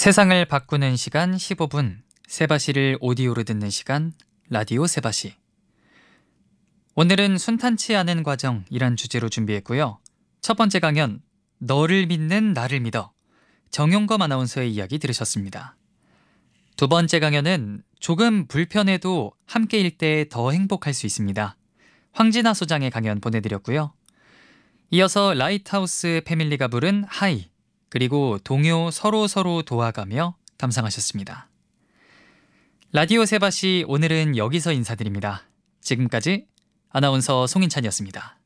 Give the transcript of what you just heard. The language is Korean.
세상을 바꾸는 시간 15분, 세바시를 오디오로 듣는 시간, 라디오 세바시. 오늘은 순탄치 않은 과정이란 주제로 준비했고요. 첫 번째 강연, 너를 믿는 나를 믿어. 정용검 아나운서의 이야기 들으셨습니다. 두 번째 강연은 조금 불편해도 함께일 때 더 행복할 수 있습니다. 황진아 소장의 강연 보내드렸고요. 이어서 라이트하우스 패밀리가 부른 하이, 그리고 동요 서로 도와가며 감상하셨습니다. 라디오 세바시 오늘은 여기서 인사드립니다. 지금까지 아나운서 송인찬이었습니다.